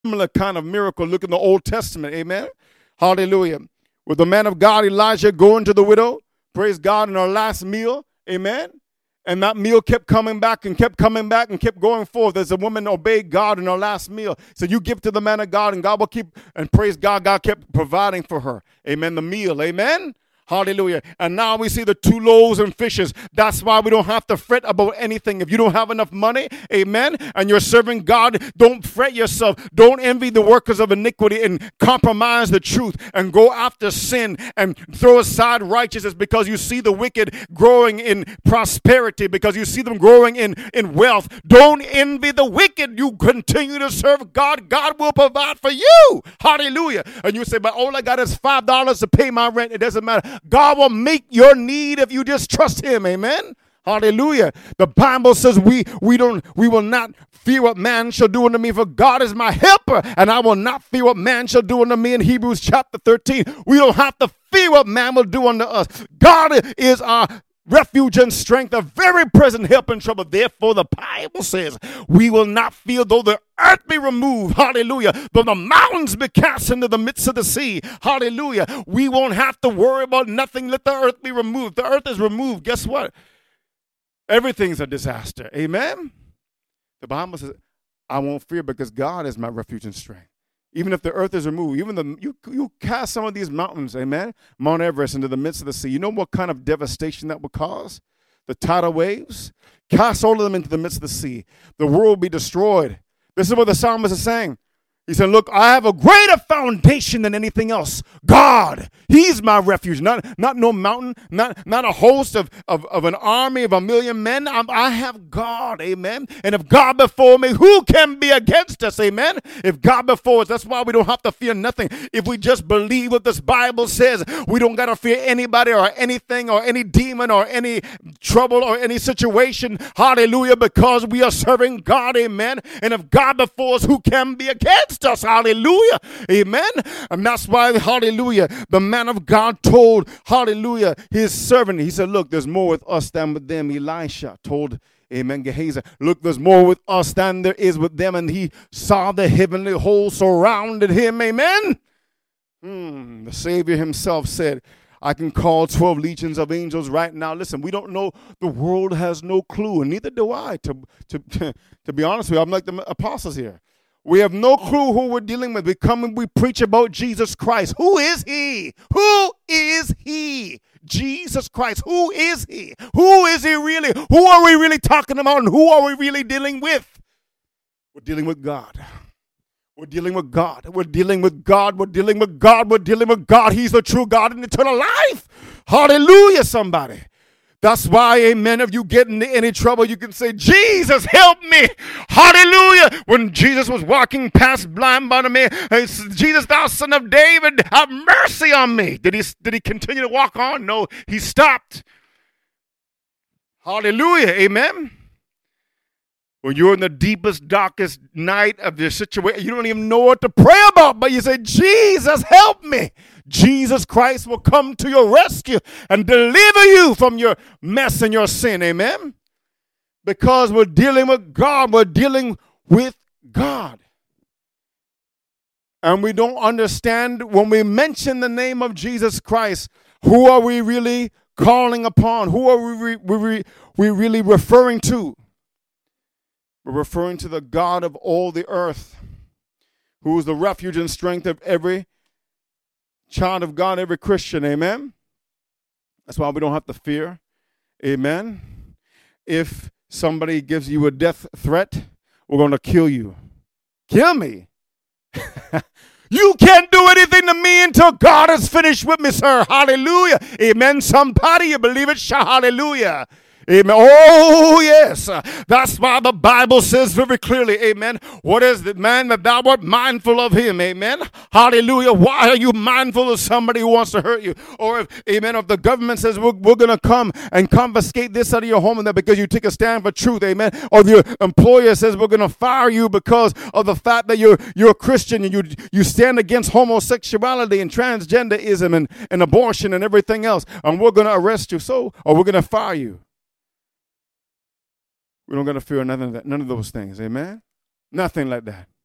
similar kind of miracle. Look in the Old Testament. Amen. Hallelujah. With the man of God, Elijah, going to the widow, praise God, in her last meal. Amen. And that meal kept coming back and kept coming back and kept going forth as the woman obeyed God in her last meal. So you give to the man of God and God will keep, and praise God, God kept providing for her. Amen. The meal. Amen. Hallelujah. And now we see the 2 loaves and fishes. That's why we don't have to fret about anything. If you don't have enough money, amen, and you're serving God, don't fret yourself. Don't envy the workers of iniquity and compromise the truth and go after sin and throw aside righteousness because you see the wicked growing in prosperity, because you see them growing in wealth. Don't envy the wicked. You continue to serve God. God will provide for you. Hallelujah. And you say, but all I got is $5 to pay my rent. It doesn't matter. God will meet your need if you just trust him. Amen. Hallelujah. The Bible says we will not fear what man shall do unto me, for God is my helper, and I will not fear what man shall do unto me. In Hebrews chapter 13, we don't have to fear what man will do unto us. God is our refuge and strength, a very present help in trouble. Therefore, the Bible says, we will not fear though the earth be removed. Hallelujah. Though the mountains be cast into the midst of the sea. Hallelujah. We won't have to worry about nothing. Let the earth be removed. The earth is removed. Guess what? Everything's a disaster. Amen. The Bible says, I won't fear because God is my refuge and strength. Even if the earth is removed, even you cast some of these mountains, amen, Mount Everest into the midst of the sea. You know what kind of devastation that would cause? The tidal waves. Cast all of them into the midst of the sea. The world will be destroyed. This is what the psalmist is saying. He said, look, I have a greater foundation than anything else. God, he's my refuge. Not no mountain, not a host of an army of 1,000,000 men. I have God, amen. And if God before me, who can be against us, amen? If God before us, that's why we don't have to fear nothing. If we just believe what this Bible says, we don't got to fear anybody or anything or any demon or any trouble or any situation. Hallelujah, because we are serving God, amen. And if God before us, who can be against us? Hallelujah. Amen. And that's why, hallelujah, the man of God told, hallelujah, his servant, he said, look, there's more with us than with them. Elisha told, amen, Gehazi, look, there's more with us than there is with them. And he saw the heavenly host surrounded him. Amen. The Savior himself said, I can call 12 legions of angels right now. Listen, we don't know. The world has no clue, and neither do I. To be honest with you, I'm like the apostles here. We have no clue who we're dealing with. We come and we preach about Jesus Christ. Who is he? Who is he? Jesus Christ. Who is he? Who is he really? Who are we really talking about, and who are we really dealing with? We're dealing with God. We're dealing with God. We're dealing with God. We're dealing with God. We're dealing with God. He's the true God and eternal life. Hallelujah, somebody. That's why, amen, if you get into any trouble, you can say, Jesus, help me. Hallelujah. When Jesus was walking past blind Bartimaeus, he said, Jesus, thou son of David, have mercy on me. Did he continue to walk on? No, he stopped. Hallelujah, amen. When you're in the deepest, darkest night of your situation, you don't even know what to pray about, but you say, Jesus, help me. Jesus Christ will come to your rescue and deliver you from your mess and your sin. Amen? Because we're dealing with God. We're dealing with God. And we don't understand when we mention the name of Jesus Christ, who are we really calling upon? Who are we really referring to? We're referring to the God of all the earth, who is the refuge and strength of every child of God, every Christian. Amen? That's why we don't have to fear. Amen? If somebody gives you a death threat, we're going to kill you. Kill me? You can't do anything to me until God is finished with me, sir. Hallelujah. Amen. Somebody, you believe it? Hallelujah. Amen. Oh, yes. That's why the Bible says very clearly, amen, what is the man that thou art mindful of him? Amen. Hallelujah. Why are you mindful of somebody who wants to hurt you? Or if, amen, if the government says we're going to come and confiscate this out of your home and that because you take a stand for truth, amen, or your employer says we're going to fire you because of the fact that you're a Christian and you stand against homosexuality and transgenderism and abortion and everything else, and we're going to arrest you, or we're going to fire you. We don't got to fear none of those things. Amen? Nothing like that.